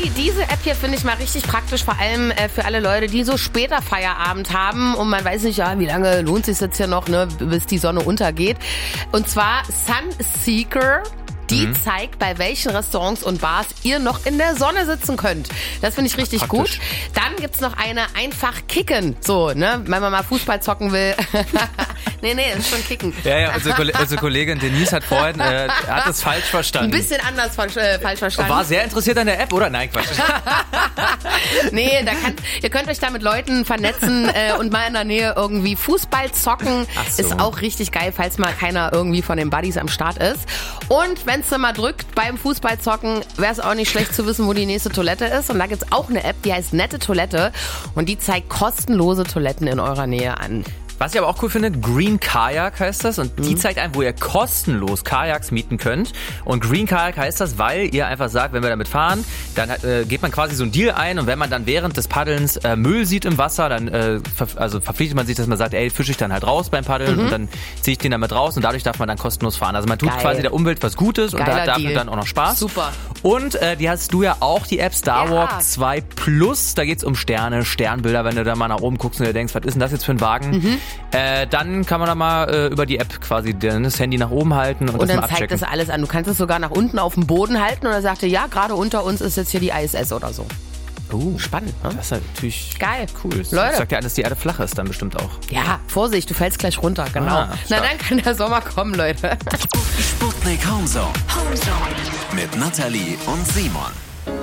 Diese App hier finde ich mal richtig praktisch, vor allem für alle Leute, die so später Feierabend haben und man weiß nicht, ja, wie lange lohnt sich jetzt hier noch, ne, bis die Sonne untergeht. Und zwar Sunseeker. Die zeigt, bei welchen Restaurants und Bars ihr noch in der Sonne sitzen könnt. Das finde ich richtig gut. Dann gibt's noch eine einfach kicken. So, ne, wenn man mal Fußball zocken will. nee, das ist schon kicken. Ja, unsere Kollegin Denise hat vorhin, hat das falsch verstanden. Ein bisschen anders falsch verstanden. War sehr interessiert an der App, oder? Nein, Quatsch. Nee, ihr könnt euch da mit Leuten vernetzen und mal in der Nähe irgendwie Fußball zocken. So. Ist auch richtig geil, falls mal keiner irgendwie von den Buddies am Start ist. Und wenn es mal drückt beim Fußballzocken, wäre es auch nicht schlecht zu wissen, wo die nächste Toilette ist. Und da gibt's auch eine App, die heißt Nette Toilette. Und die zeigt kostenlose Toiletten in eurer Nähe an. Was ich aber auch cool finde, Green Kajak heißt das und die zeigt einem, wo ihr kostenlos Kajaks mieten könnt. Und Green Kajak heißt das, weil ihr einfach sagt, wenn wir damit fahren, dann geht man quasi so einen Deal ein und wenn man dann während des Paddelns Müll sieht im Wasser, dann verpflichtet man sich, dass man sagt, ey, fische ich dann halt raus beim Paddeln und dann ziehe ich den damit raus und dadurch darf man dann kostenlos fahren. Also man tut quasi der Umwelt was Gutes und da hat dafür dann auch noch Spaß. Super. Und die hast du ja auch, die App Star Walk 2 Plus, da geht's um Sterne, Sternbilder, wenn du da mal nach oben guckst und dir denkst, was ist denn das jetzt für ein Wagen? Dann kann man da mal über die App quasi das Handy nach oben halten und das dann mal abchecken. zeigt das alles an. Du kannst es sogar nach unten auf dem Boden halten und er sagte, ja, gerade unter uns ist jetzt hier die ISS oder so. Spannend, ne? Das ist natürlich geil. Cool. Das Leute. sagt ja alles, die Erde flach ist dann bestimmt auch. Ja, Vorsicht, du fällst gleich runter, genau. Na dann kann der Sommer kommen, Leute. Sputnik Homezone. Mit Nathalie und Simon.